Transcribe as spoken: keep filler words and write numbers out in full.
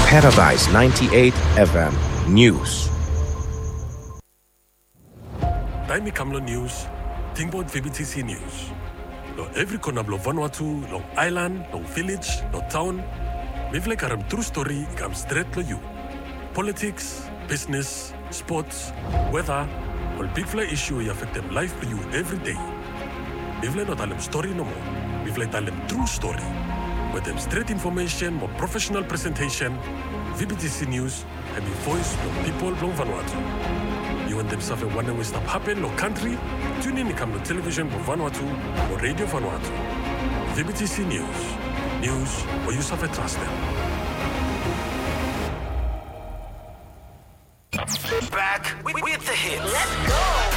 Paradise ninety-eight F M News. Taimi Kamlo News, Tingboard V B T C News. Lo every corner blo Vanuatu, lo island, lo village, lo town. Mivle karam true story ikam straight lo you. Politics, business, sports, weather, all big fly issue you affect them life for you every day. Mivle not tell them story no more. Mivle tell them true story. With them straight information, more professional presentation, V B T C News, and the voice from people from Vanuatu. You want them suffer one way stop happen no country? Tune in to come to television for Vanuatu or radio Vanuatu. V B T C News. News where you suffer trust them.